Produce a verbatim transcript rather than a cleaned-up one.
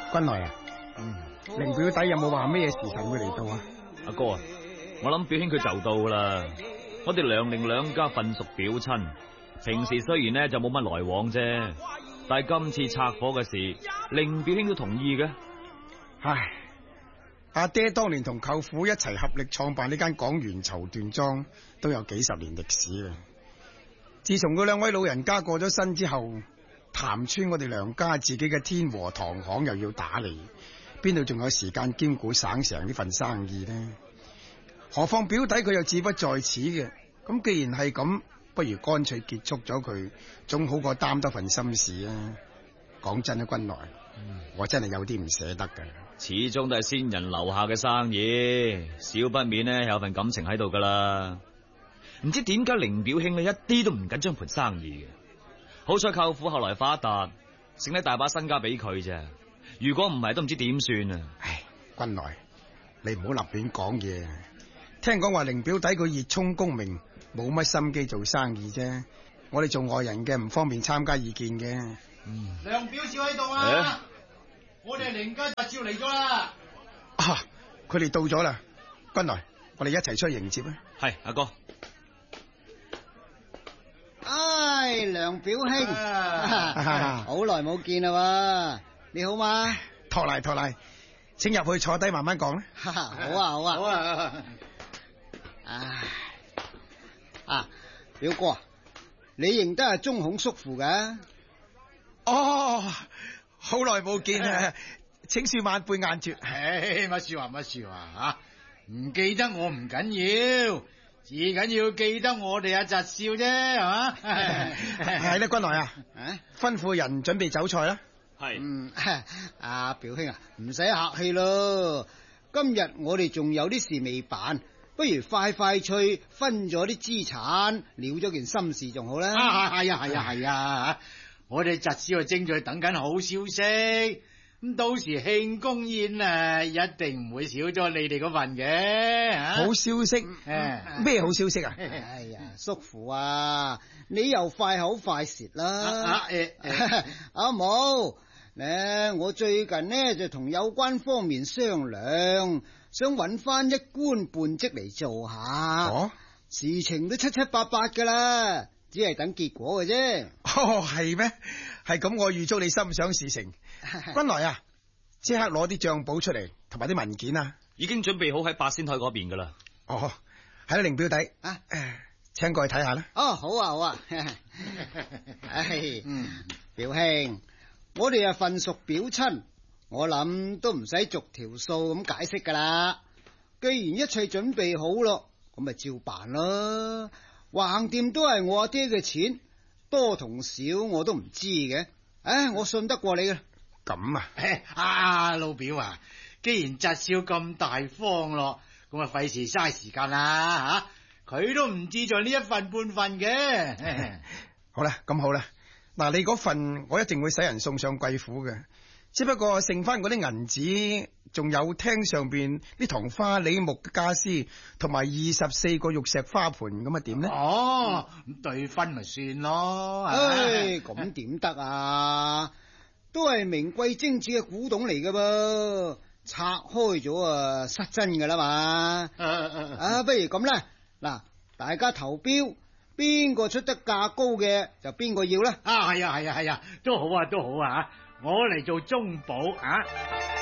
君來啊，嗯，凌表弟有冇話咩時辰會嚟到啊？ 阿哥啊，我諗表兄佢就到啦。我哋梁凌兩家份屬表親，平時雖然呢就冇乜來往啫，但係今次拆夥嘅事，凌表兄都同意嘅。 唉，阿爹當年同舅父一齊合力創辦呢間廣源綢緞莊，都有幾十年歷史啦。自從嗰兩位老人家過咗身之後，潭村我哋梁家自己嘅天和糖行又要打理，邊度仲有時間兼顧省城呢份生意呢？何況表弟佢又志不在此嘅，咁既然係咁，不如乾脆結束咗佢，總好過擔多份心事啊！講真啊，君來，嗯、我真係有啲唔捨得噶。 始終都係先人留下嘅生意，少不免呢有份感情喺度噶啦。唔知點解凌表兄呢一啲都唔緊張盤生意嘅。好彩舅父後來發達，剩低大把身家俾佢啫。如果唔係，都唔知點算啊！ 唉，君來，你唔好立亂講嘢。聽講話凌表弟佢熱衷功名，冇乜心機做生意啫。我哋做外人嘅唔方便參加意見嘅。 嗯、梁表少喺度啊！欸、我哋凌家雜照嚟咗啦！ 啊，佢哋到咗啦！君來，我哋一齊出去迎接啊！ 係阿哥。 唉，梁表兄，好耐冇見啦，你好嘛？ 托賴托賴，請入去坐低慢慢講啦。 好啊好啊好啊！唉，啊，表哥，你認得係中孔叔父㗎？ 哦，好耐冇見啊，請恕晚輩晏絕。 唉，乜說話乜說話吓？唔記得我唔緊要。至緊要記得我哋阿侄少啫，係嘛？ 係啦，君來啊，吩咐人準備酒菜啦。 係， 嗯，阿表兄啊，唔使客氣咯。今日我哋仲有啲事未辦，不如快快脆分咗啲資產，了咗件心事仲好啦。 啊，係啊，係啊，係啊，我哋侄少啊正在等緊好消息。咁到時慶功宴啊，一定唔會少咗你哋嗰份嘅。 好消息？咩、嗯、好消息啊？ 哎呀，叔父啊，你又快口快舌啦！啊阿冇，咧我最近呢就同有關方面商量，想搵翻一官半職嚟做下。哦，事情都七七八八噶啦，只係等結果嘅啫。 哦，係咩？係咁，我預祝你心想事成。君來啊，即刻攞啲賬簿出嚟，同埋啲文件啊， 已經準備好喺八仙台嗰邊噶啦。 哦，係啦，凌表弟啊，請過去睇下啦。 哦，好啊，好啊。唉，嗯，表兄，我哋啊份屬表親，我諗都唔使逐條數咁解釋噶啦。既然一切準備好咯，咁咪照辦咯。橫掂都係我阿爹嘅錢，多同少我都唔知嘅。唉，我信得過你嘅。 咁啊， 啊老表啊，既然侄少咁大方咯，咁啊費事嘥時間啦吓，佢都唔志在呢一份半份嘅。 好啦，咁好啦，嗱，你嗰份我一定會使人送上貴府嘅，只不過剩翻嗰啲銀紙，仲有廳上邊啲桐花梨木嘅家私，同埋二十四個玉石花盤，咁啊點呢？ 哦，咁對分咪算咯。 唉，咁點得啊？都係名貴精緻嘅古董嚟㗎噃，拆開咗啊失真噶啦嘛。啊，啊不如咁啦，嗱，大家投標，邊個出得價高嘅就邊個要啦。 啊，係啊係啊係啊，都好啊都好啊，我嚟做中保啊。